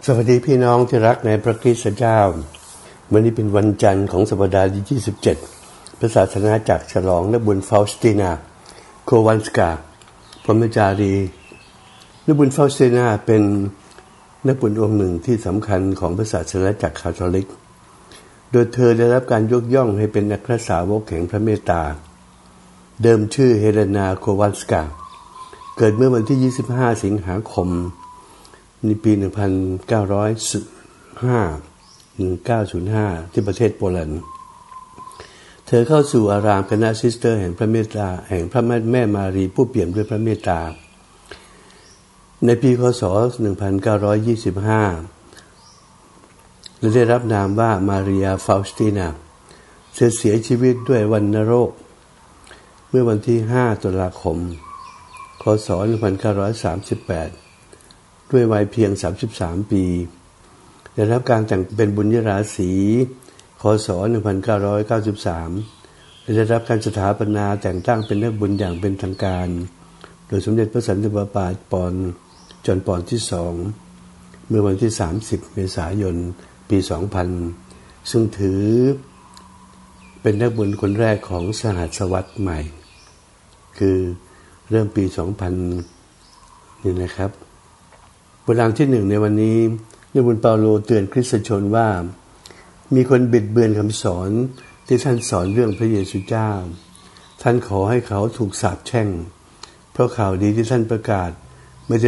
สวัสดีพี่น้องที่รักในพระคริสต์เจ้าวันนี้เป็นวันจันทร์ของสัปดาห์ที่27พระศาสนาจักรฉลองนักบุญฟาวสตินาโควันสกาพรหมจารีนักบุญฟาวสตินาเป็นนักบุญองค์หนึ่งที่สำคัญของพระศาสนาจักรคาทอลิกโดยเธอได้รับการยกย่องให้เป็นอัครสาวกแห่งพระเมตตาเดิมชื่อเฮเลนาโควันสกาเกิดเมื่อวันที่25สิงหาคมในปี1905ที่ประเทศโปแลนด์เธอเข้าสู่อารามคณะซิสเตอร์แห่งพระเมตตาแห่งพระแม่มารีผู้เปี่ยมด้วยพระเมตตาในปีคศ1925และได้รับนามว่ามาริยาฟาวสตินาเธอเสียชีวิตด้วยวัณโรคเมื่อวันที่5ตุลาคมคศ1938ด้วยวัยเพียง33ปีได้รับการแต่งเป็นบุญยราศีคศ1993ได้รับการสถาปนาแต่งตั้งเป็นนักบุญอย่างเป็นทางการโดยสมเด็จพระสันตะปาปาจอห์นปอนที่2เมื่อวันที่30เมษายนปี2000ซึ่งถือเป็นนักบุญคนแรกของสหัสวรรษใหม่คือเริ่มปี2000นี่นะครับบทหลังที่1ในวันนี้นักบุญเปาโลเตือนคริสตชนว่ามีคนบิดเบือนคำสอนที่ท่านสอนเรื่องพระเยซูเจ้าท่านขอให้เขาถูกสาปแช่งเพราะข่าวดีที่ท่านประกาศ